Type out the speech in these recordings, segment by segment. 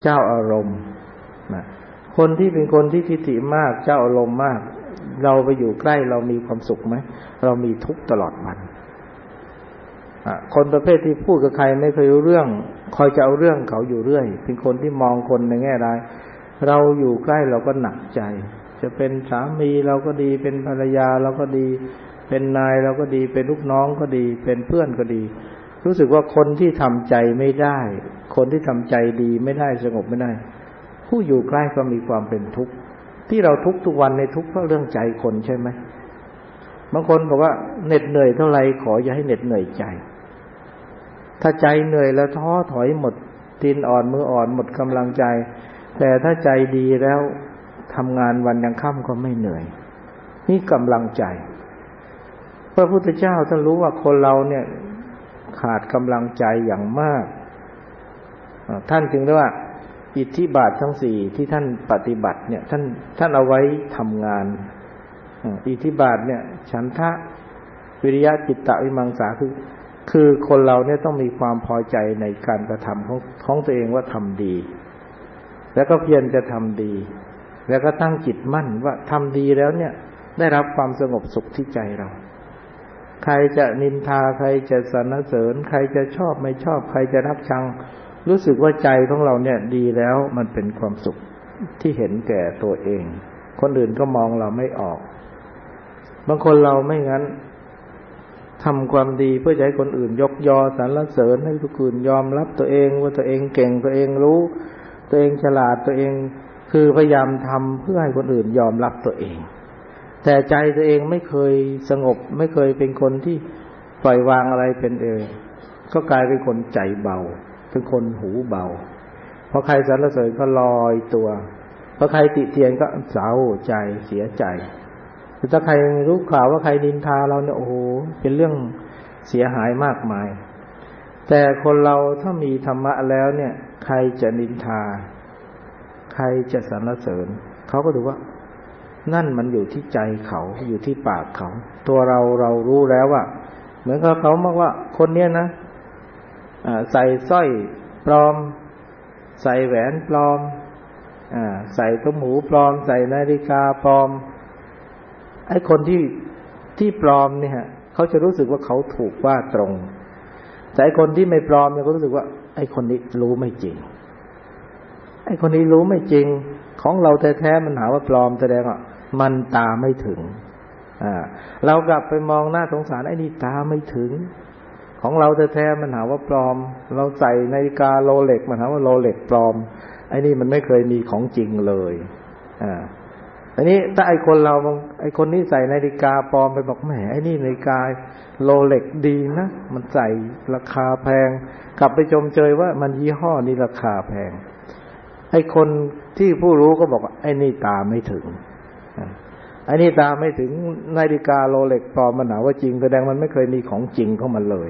เจ้าอารมณ์นะคนที่เป็นคนที่ทิฏฐิมากเจ้าอารมณ์มากเราไปอยู่ใกล้เรามีความสุขไหมเรามีทุกข์ตลอดวันคนประเภทที่พูดกับใครไม่เคยรู้เรื่องคอยจะเอาเรื่องเขาอยู่เรื่อยเป็นคนที่มองคนในแง่ร้ายเราอยู่ใกล้เราก็หนักใจจะเป็นสามีเราก็ดีเป็นภรรยาเราก็ดีเป็นนายเราก็ดีเป็นลูกน้องก็ดีเป็นเพื่อนก็ดีรู้สึกว่าคนที่ทำใจไม่ได้คนที่ทำใจดีไม่ได้สงบไม่ได้ผู้อยู่ใกล้ก็มีความเป็นทุกข์ที่เราทุกข์ทุกวันในทุกข์เพราะเรื่องใจคนใช่ไหมบางคนบอกว่าเหน็ดเหนื่อยเท่าไรขออย่าให้เหน็ดเหนื่อยใจถ้าใจเหนื่อยแล้วท้อถอยหมดตีนอ่อนมืออ่อนหมดกำลังใจแต่ถ้าใจดีแล้วทำงานวันยังค่ำก็ไม่เหนื่อยนี่กำลังใจพระพุทธเจ้าท่านรู้ว่าคนเราเนี่ยขาดกำลังใจอย่างมากท่านจึงเรียกว่าอิทธิบาททั้งสี่ที่ท่านปฏิบัติเนี่ยท่านเอาไว้ทำงานอิทธิบาทเนี่ยฉันทะวิริยะจิตตะวิมังสาคือคนเราเนี่ยต้องมีความพอใจในการกระทำของตัวเองว่าทำดีแล้วก็เพียรจะทำดีแล้วก็ตั้งจิตมั่นว่าทำดีแล้วเนี่ยได้รับความสงบสุขที่ใจเราใครจะนินทาใครจะสรรเสริญใครจะชอบไม่ชอบใครจะรักชังรู้สึกว่าใจของเราเนี่ยดีแล้วมันเป็นความสุขที่เห็นแก่ตัวเองคนอื่นก็มองเราไม่ออกบางคนเราไม่งั้นทำความดีเพื่อจะให้คนอื่นยกยอสรรเสริญให้ทุกคนยอมรับตัวเองว่าตัวเองเก่งตัวเองรู้ตัวเองฉลาดตัวเองคือพยายามทำเพื่อให้คนอื่นยอมรับตัวเองแต่ใจตัวเองไม่เคยสงบไม่เคยเป็นคนที่ปล่อยวางอะไรเป็นก็กลายเป็นคนใจเบาเป็นคนหูเบาพอใครสรรเสริญก็ลอยตัวพอใครติเตียนก็เศร้าใจเสียใจถ้าใครรู้ข่าวว่าใครนินทาเราเนี่ยโอ้โหเป็นเรื่องเสียหายมากมายแต่คนเราถ้ามีธรรมะแล้วเนี่ยใครจะนินทาใครจะสรรเสริญเขาก็ดูว่านั่นมันอยู่ที่ใจเขาอยู่ที่ปากเขาตัวเรารู้แล้วว่าเหมือนเขาบอกว่าคนเนี้ยนะใส่สร้อยปลอมใส่แหวนปลอมใส่ตุ้มหูปลอมใส่นาฬิกาปลอมไอ้คนที่ปลอมเนี่ยเขาจะรู้สึกว่าเขาถูกว่าตรงแต่ไอ้คนที่ไม่ปลอมเนี่ยเขารู้สึกว่าไอ้คนนี้รู้ไม่จริงไอ้คนนี้รู้ไม่จริงของเราแท้ๆมันหาว่าปลอมแสดงว่ามันตาไม่ถึงเรากลับไปมองหน้าสงสารไอ้นี่ตาไม่ถึงของเราแท้ๆมันหาว่าปลอมเราใส่นาฬิกาโรเล็กมันหาว่าโรเล็กปลอมไอ้นี่มันไม่เคยมีของจริงเลยอันนี้ถ้าไอ้คนเราไอ้คนนี้ใส่นาฬิกาปลอมไปบอกแหมไอ้นี่นาฬิกาโรเล็กดีนะมันใส่ราคาแพงกลับไปชมเชยว่ามันยี่ห้อนี้ราคาแพงไอ้คนที่ผู้รู้ก็บอกว่าไอ้นี่ตาไม่ถึงไอ้นี่ตาไม่ถึงนาฬิกาโรเล็กปลอมมันหาว่าจริงแสดงมันไม่เคยมีของจริงของมันเลย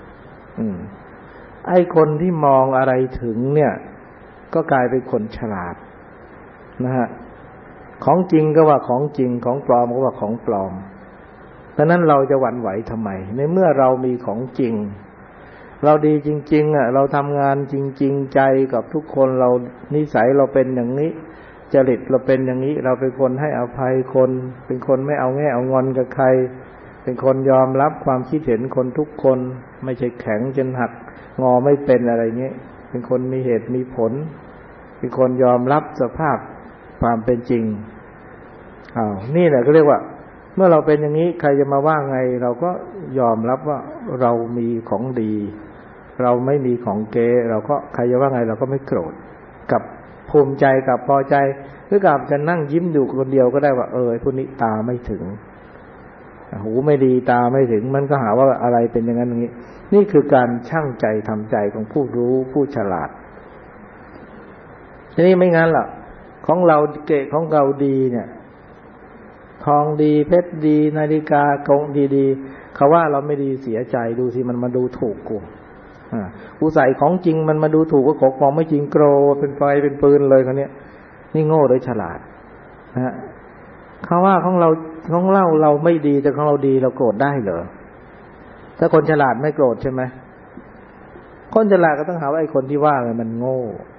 ไอ้คนที่มองอะไรถึงเนี่ยก็กลายเป็นคนฉลาดนะฮะของจริงก็ว่าของจริงของปลอมก็ว่าของปลอมเพราะนั้นเราจะหวั่นไหวทำไมในเมื่อเรามีของจริงเราดีจริงๆเราทำงานจริงๆใจกับทุกคนเรานิสัยเราเป็นอย่างนี้จริตเราเป็นอย่างนี้เราเป็นคนให้อภัยคนเป็นคนไม่เอาแง่เอางอนกับใครเป็นคนยอมรับความคิดเห็นคนทุกคนไม่ใช่แข็งจนหักงอไม่เป็นอะไรเงี้ยเป็นคนมีเหตุมีผลเป็นคนยอมรับสภาพความเป็นจริงนี่แหละก็เรียกว่าเมื่อเราเป็นอย่างนี้ใครจะมาว่าไงเราก็ยอมรับว่าเรามีของดีเราไม่มีของเก๊เราก็ใครจะว่าไงเราก็ไม่โกรธกับภูมิใจกับพอใจหรือกับจะนั่งยิ้มอยู่คนเดียวก็ได้ว่าพวกนี้ตาไม่ถึงหูไม่ดีตาไม่ถึงมันก็หาว่าอะไรเป็นอย่างนั้นอย่างนี้นี่คือการชั่งใจทำใจของผู้รู้ผู้ฉลาดทีนี้ไม่งั้นหรอกของเราเกะของเราดีเนี่ยทองดีเพชรดีนาฬิกากงดีๆเขาว่าเราไม่ดีเสียใจดูสิมันมาดูถูกกูใส่ของจริงมันมาดูถูกว่าของไม่จริงโกรธเป็นไฟเป็นปืนเลยคนเนี้ยนี่โง่หรือฉลาดนะเขาว่าของเราไม่ดีแต่ของเราดีเราโกรธได้เหรอถ้าคนฉลาดไม่โกรธใช่ไหมคนฉลาดก็ต้องหาว่าไอ้คนที่ว่ามันโง่